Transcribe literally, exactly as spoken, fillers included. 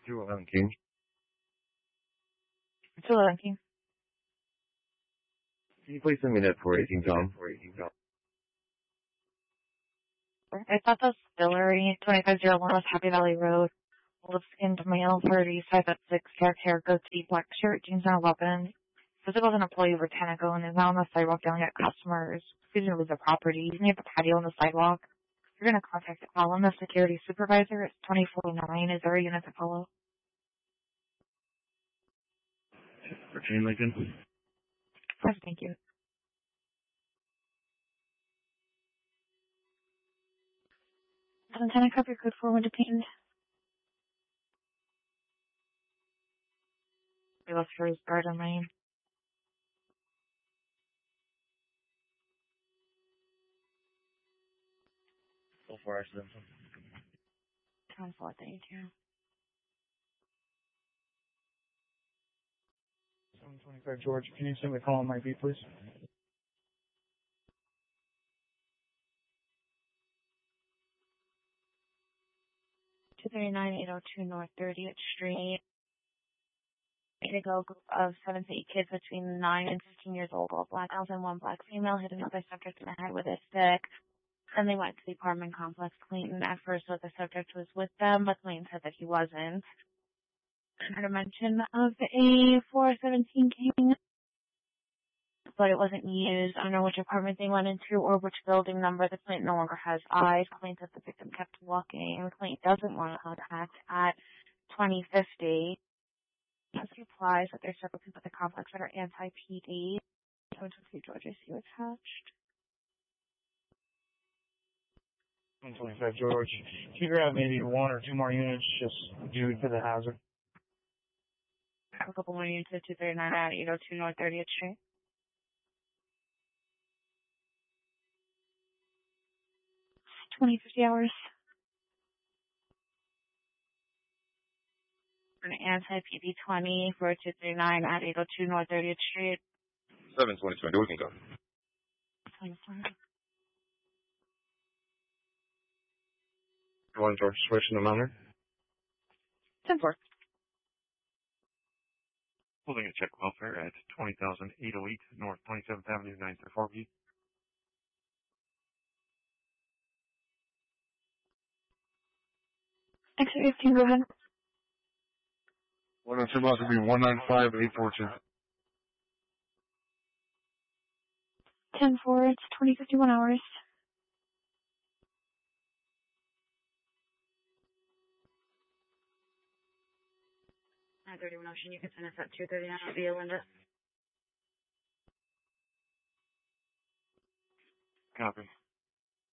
two eleven King. two eleven King. Can you please send me that for eighteen Tom? I thought the distillery, twenty-five oh one West Happy Valley Road, olive-skinned male, thirty, five foot six, dark hair, goatee, black shirt, jeans, and a weapon. Physical as an employee over ten ago and is now on the sidewalk yelling at customers. He's going to lose their property. He's near the patio on the sidewalk. You're going to contact Alan, the security supervisor. It's twenty forty-nine. Is there a unit to follow? Virginia Lincoln. Yes, thank you. seven ten, I copy your code four when detained. We left for his garden lane. So far, accident. Sounds like thank you. seven twenty-five George, can you send me a call on my beat, please? two thirty-nine, eight oh two North thirtieth Street. To go group of seven to eight kids between nine and fifteen years old, all black males and one black female, hit another subject in the head with a stick. Then they went to the apartment complex. Clayton at first thought the subject was with them, but Clayton said that he wasn't. I had a mention of a four seventeen King, but it wasn't used. I don't know which apartment they went into or which building number. The Clayton no longer has eyes. Clayton said the victim kept walking. Clayton doesn't want to contact at twenty fifty. As he applies that there's several people at the complex that are anti-P D. seven twenty-three Georgia, see attached. seven twenty-five George, can you grab maybe one or two more units just due to the hazard? I have a couple more units at two thirty-nine at eight oh two North thirtieth Street. twenty fifty hours. An anti-P D twenty for two thirty-nine at eight oh two North thirtieth Street. seven twenty-two, we can go. One George, switching the manner. ten four. Holding a check welfare at twenty thousand eight oh eight North twenty-seventh Avenue, nine three four B. Exit fifteen, go ahead. One on two miles will be one nine five eight four two. ten four, it's twenty fifty-one hours. nine thirty-one Ocean, you can send us at two thirty-nine via Linda. Copy.